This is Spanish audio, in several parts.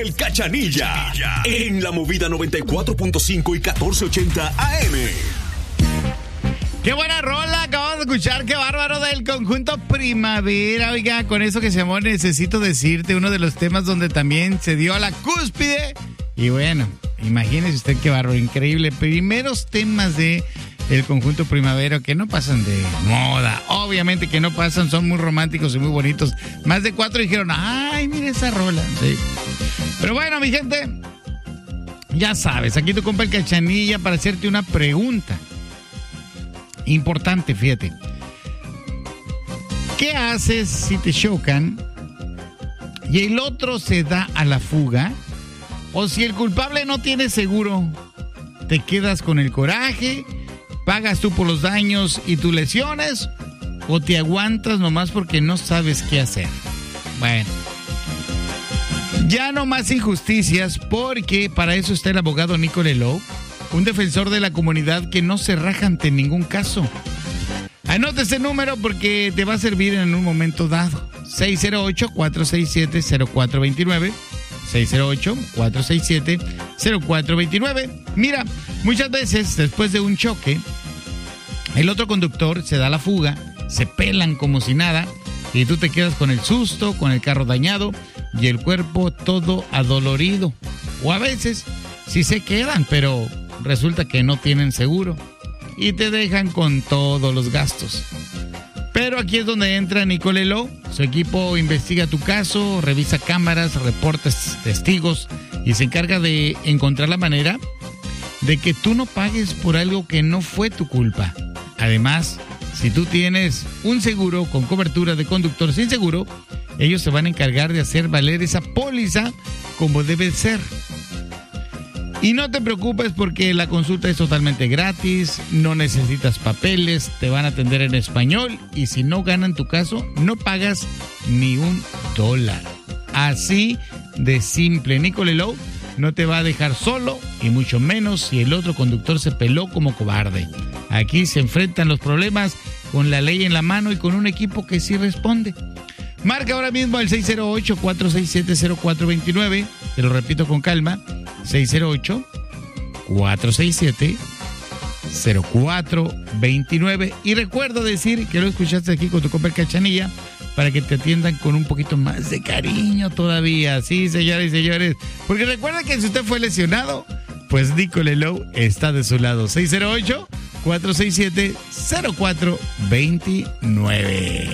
El Cachanilla. En la movida 94.5 y 1480 AM. ¡Qué buena rola! Acabamos de escuchar, qué bárbaro, del conjunto Primavera. Oiga, con eso que se llamó Necesito Decirte, uno de los temas donde también se dio a la cúspide. Y bueno, imagínese usted qué bárbaro, increíble. Primeros temas de el conjunto Primavera que no pasan de moda. Obviamente que no pasan, son muy románticos y muy bonitos. Más de 4 dijeron, ¡ay, mira esa rola! Sí. Pero bueno, mi gente, ya sabes, aquí tu compa el Cachanilla para hacerte una pregunta importante, fíjate. ¿Qué haces si te chocan y el otro se da a la fuga? O si el culpable no tiene seguro, ¿te quedas con el coraje? ¿Pagas tú por los daños y tus lesiones? ¿O te aguantas nomás porque no sabes qué hacer? Bueno, ya no más injusticias, porque para eso está el abogado Nicole Lowe, un defensor de la comunidad que no se raja ante ningún caso. Anote ese número porque te va a servir en un momento dado. 608-467-0429. 608-467-0429. Mira, muchas veces después de un choque, el otro conductor se da la fuga, se pelan como si nada, y tú te quedas con el susto, con el carro dañado y el cuerpo todo adolorido. O a veces sí se quedan, pero resulta que no tienen seguro y te dejan con todos los gastos. Pero aquí es donde entra Nicole Lowe. Su equipo investiga tu caso, revisa cámaras, reportes, testigos y se encarga de encontrar la manera de que tú no pagues por algo que no fue tu culpa. Además, si tú tienes un seguro con cobertura de conductor sin seguro, ellos se van a encargar de hacer valer esa póliza como debe ser. Y no te preocupes porque la consulta es totalmente gratis, no necesitas papeles, te van a atender en español y si no ganan tu caso, no pagas ni $1. Así de simple. Nicole Lowe no te va a dejar solo y mucho menos si el otro conductor se peló como cobarde. Aquí se enfrentan los problemas con la ley en la mano y con un equipo que sí responde. Marca ahora mismo el 608-467-0429. Te lo repito con calma. 608-467-0429. Y recuerda decir que lo escuchaste aquí con tu compa el Cachanilla para que te atiendan con un poquito más de cariño todavía. Sí, señores y señores. Porque recuerda que si usted fue lesionado, pues Nicole Lowe está de su lado. 608-467-0429.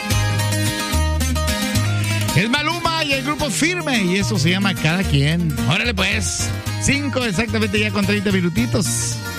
Es Maluma y el grupo Firme, y eso se llama Cada Quien. Órale pues, 5 exactamente ya con 30 minutitos.